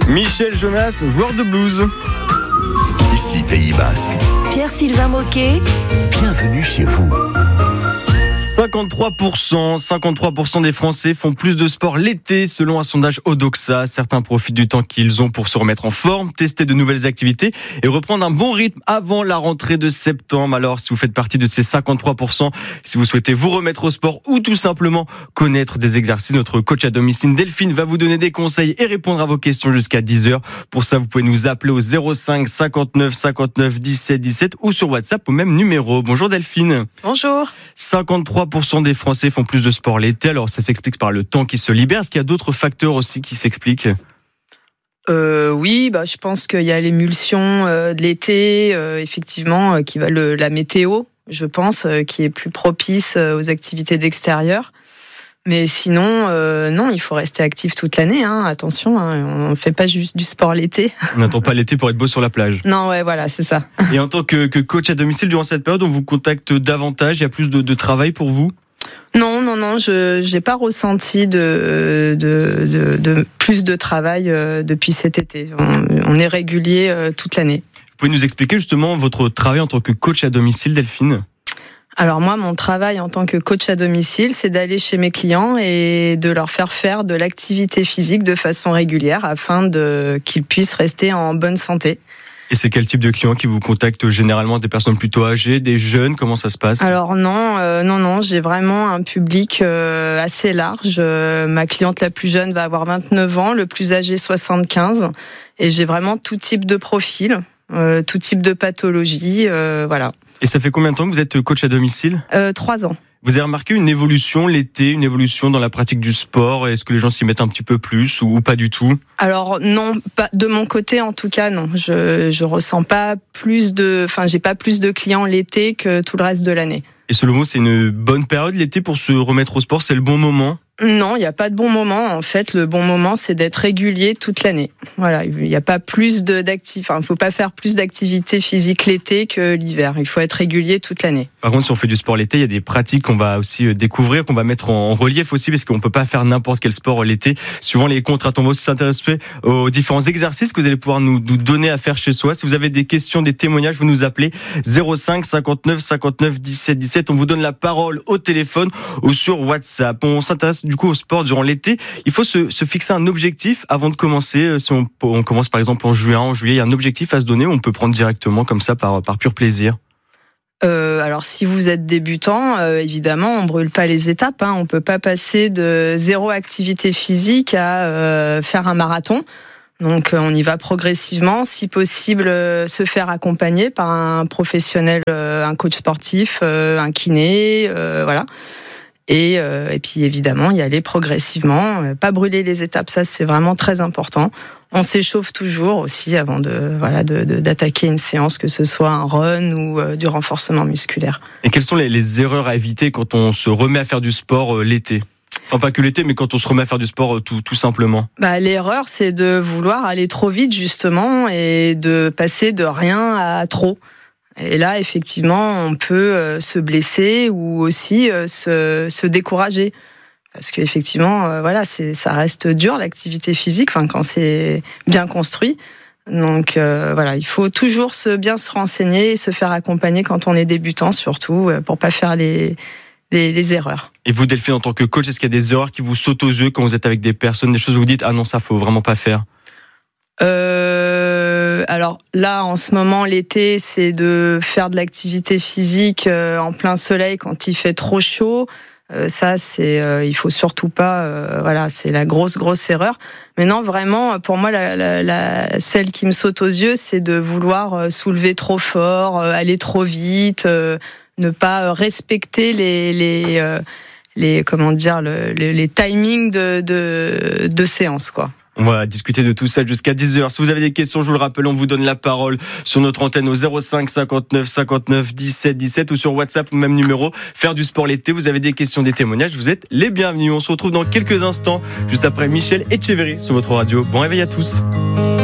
Michel Jonas, joueur de blues. Ici Pays Basque. Pierre-Sylvain Moquet. Bienvenue chez vous. 53% des Français font plus de sport l'été selon un sondage Odoxa. Certains profitent du temps qu'ils ont pour se remettre en forme, tester de nouvelles activités et reprendre un bon rythme avant la rentrée de septembre. Alors si vous faites partie de ces 53%, si vous souhaitez vous remettre au sport ou tout simplement connaître des exercices, notre coach à domicile Delphine va vous donner des conseils et répondre à vos questions jusqu'à 10h. Pour ça, vous pouvez nous appeler au 05 59 59 17 17 ou sur WhatsApp au même numéro. Bonjour Delphine. Bonjour. 53% des Français font plus de sport l'été. Alors ça s'explique par le temps qui se libère. Est-ce qu'il y a d'autres facteurs aussi qui s'expliquent ? Oui, je pense qu'il y a l'émulsion de l'été, effectivement, qui va la météo, je pense, qui est plus propice aux activités d'extérieur. Mais sinon, non, il faut rester actif toute l'année. Attention, on ne fait pas juste du sport l'été. On n'attend pas l'été pour être beau sur la plage. Non, ouais, voilà, c'est ça. Et en tant que coach à domicile, durant cette période, on vous contacte davantage, il y a plus de travail pour vous ? Non, je n'ai pas ressenti de plus de travail depuis cet été. On est régulier toute l'année. Vous pouvez nous expliquer justement votre travail en tant que coach à domicile, Delphine ? Alors moi, mon travail en tant que coach à domicile, c'est d'aller chez mes clients et de leur faire de l'activité physique de façon régulière afin qu'ils puissent rester en bonne santé. Et c'est quel type de clients qui vous contactent généralement ? Des personnes plutôt âgées, des jeunes ? Comment ça se passe ? Alors non, j'ai vraiment un public assez large. Ma cliente la plus jeune va avoir 29 ans, le plus âgé 75. Et j'ai vraiment tout type de profil, tout type de pathologie, voilà. Et ça fait combien de temps que vous êtes coach à domicile ? 3 ans. Vous avez remarqué une évolution l'été, une évolution dans la pratique du sport ? Est-ce que les gens s'y mettent un petit peu plus ou pas du tout ? Alors non, pas de mon côté en tout cas non. Je ressens pas j'ai pas plus de clients l'été que tout le reste de l'année. Et selon vous, c'est une bonne période l'été pour se remettre au sport ? C'est le bon moment ? Non, il n'y a pas de bon moment. En fait, le bon moment, c'est d'être régulier toute l'année. Voilà, il n'y a pas plus il faut pas faire plus d'activités physiques l'été que l'hiver. Il faut être régulier toute l'année. Par contre, si on fait du sport l'été, il y a des pratiques qu'on va aussi découvrir, qu'on va mettre en relief aussi, parce qu'on peut pas faire n'importe quel sport l'été. Suivant les contraintes, on va aussi s'intéresser aux différents exercices que vous allez pouvoir nous donner à faire chez soi. Si vous avez des questions, des témoignages, vous nous appelez 05 59 59 17 17. On vous donne la parole au téléphone ou sur WhatsApp. On s'intéresse du coup au sport durant l'été. Il faut se fixer un objectif avant de commencer. Si on commence par exemple en juillet, il y a un objectif à se donner ou on peut prendre directement comme ça par pur plaisir. Alors si vous êtes débutant, évidemment, on brûle pas les étapes. On peut pas passer de 0 activité physique à faire un marathon. Donc on y va progressivement. Si possible, se faire accompagner par un professionnel, un coach sportif, un kiné, voilà. Et puis évidemment, y aller progressivement, pas brûler les étapes, ça c'est vraiment très important. On s'échauffe toujours aussi avant d'attaquer une séance, que ce soit un run ou du renforcement musculaire. Et quelles sont les erreurs à éviter quand on se remet à faire du sport l'été ? Enfin, pas que l'été, mais quand on se remet à faire du sport tout simplement. L'erreur, c'est de vouloir aller trop vite justement et de passer de rien à trop. Et là, effectivement, on peut se blesser ou aussi se décourager. Parce qu'effectivement, ça reste dur l'activité physique, quand c'est bien construit. Donc il faut toujours bien se renseigner et se faire accompagner quand on est débutant, surtout pour pas faire les erreurs. Et vous, Delphine, en tant que coach, est-ce qu'il y a des erreurs qui vous sautent aux yeux quand vous êtes avec des personnes, des choses où vous dites « Ah non, ça, faut vraiment pas faire ». Alors là, en ce moment, l'été, c'est de faire de l'activité physique en plein soleil quand il fait trop chaud. Ça, il faut surtout pas. C'est la grosse erreur. Mais non, vraiment, pour moi, celle qui me saute aux yeux, c'est de vouloir soulever trop fort, aller trop vite, ne pas respecter les timings de séance, quoi. On va discuter de tout ça jusqu'à 10h. Si vous avez des questions, je vous le rappelle, on vous donne la parole sur notre antenne au 05 59 59 17 17 ou sur WhatsApp, même numéro. Faire du sport l'été, vous avez des questions, des témoignages, vous êtes les bienvenus. On se retrouve dans quelques instants, juste après Michel Etcheverry sur votre radio. Bon réveil à tous.